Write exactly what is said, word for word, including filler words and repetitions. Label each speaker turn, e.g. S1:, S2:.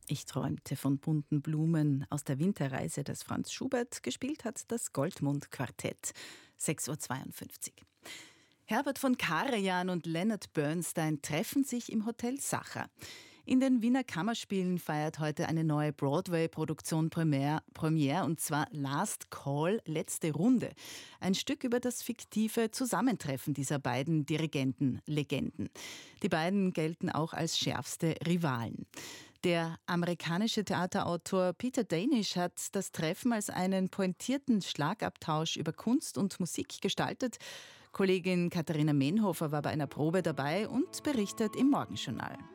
S1: Ich träumte von bunten Blumen aus der Winterreise des Franz Schubert. Gespielt hat das Goldmund-Quartett. sechs Uhr zweiundfünfzig. Herbert von Karajan und Leonard Bernstein treffen sich im Hotel Sacher. In den Wiener Kammerspielen feiert heute eine neue Broadway-Produktion Premiere, Premiere, und zwar Last Call, letzte Runde. Ein Stück über das fiktive Zusammentreffen dieser beiden Dirigenten-Legenden. Die beiden gelten auch als schärfste Rivalen. Der amerikanische Theaterautor Peter Danish hat das Treffen als einen pointierten Schlagabtausch über Kunst und Musik gestaltet. Kollegin Katharina Menhofer war bei einer Probe dabei und berichtet im Morgenjournal.